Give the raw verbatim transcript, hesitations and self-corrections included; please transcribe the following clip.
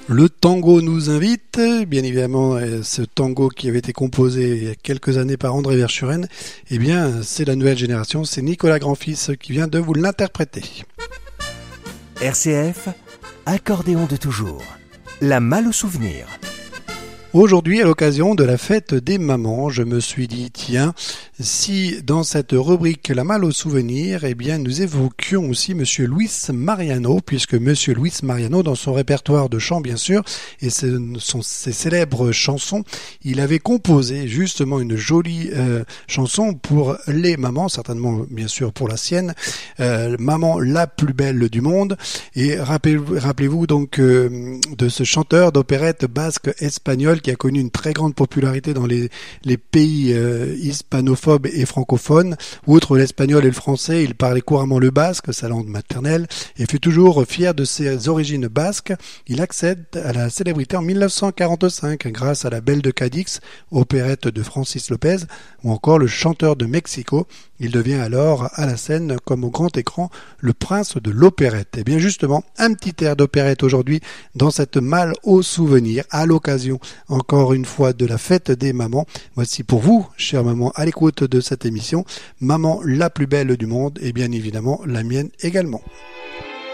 Le tango nous invite, bien évidemment, ce tango qui avait été composé il y a quelques années par André Verschuren, eh bien, c'est la nouvelle génération, c'est Nicolas Grandfils qui vient de vous l'interpréter. R C F, accordéon de toujours, la malle au souvenir. Aujourd'hui, à l'occasion de la fête des mamans, je me suis dit, tiens, si dans cette rubrique La malle au souvenir, eh bien, nous évoquions aussi Monsieur Luis Mariano, puisque Monsieur Luis Mariano, dans son répertoire de chants, bien sûr, et ce sont ses célèbres chansons, il avait composé justement une jolie euh, chanson pour les mamans, certainement, bien sûr, pour la sienne, euh, Maman la plus belle du monde. Et rappelez-vous, rappelez-vous donc euh, de ce chanteur d'opérette basque espagnol qui a connu une très grande popularité dans les, les pays euh, hispanophobes et francophones. Outre l'espagnol et le français, il parlait couramment le basque, sa langue maternelle, et fut toujours fier de ses origines basques. Il accède à la célébrité en mille neuf cent quarante-cinq grâce à La Belle de Cadix, opérette de Francis Lopez, ou encore Le Chanteur de Mexico. Il devient alors à la scène, comme au grand écran, le prince de l'opérette. Et bien justement, un petit air d'opérette aujourd'hui dans cette malle au souvenir, à l'occasion encore une fois de la fête des mamans. Voici pour vous, chère maman, à l'écoute de cette émission, Maman la plus belle du monde, et bien évidemment la mienne également.